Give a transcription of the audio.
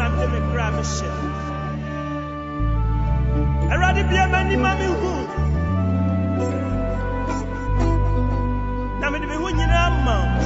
I'm going to grab a ship. I rather be a man in Mammy Who. Now, I'm going to be winning a mount.